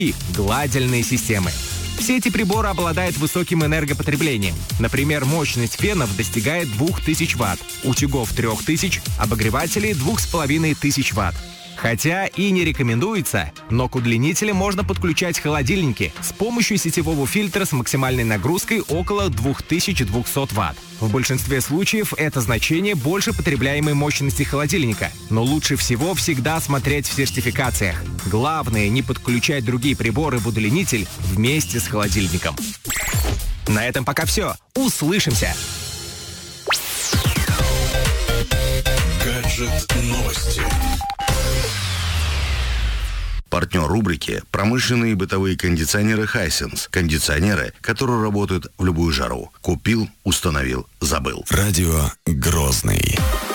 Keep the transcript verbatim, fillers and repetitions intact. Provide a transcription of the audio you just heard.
и гладильные системы. Все эти приборы обладают высоким энергопотреблением. Например, мощность фенов достигает двух тысяч ватт, утюгов трёх тысяч, обогревателей двух с половиной тысяч ватт. Хотя и не рекомендуется, но к удлинителям можно подключать холодильники с помощью сетевого фильтра с максимальной нагрузкой около две тысячи двести ватт. В большинстве случаев это значение больше потребляемой мощности холодильника, но лучше всего всегда смотреть в сертификациях. Главное, не подключать другие приборы в удлинитель вместе с холодильником. На этом пока все. Услышимся! Гаджет новости. Партнер рубрики – промышленные и бытовые кондиционеры Hisense. Кондиционеры, которые работают в любую жару. Купил, установил, забыл. Радио Грозный.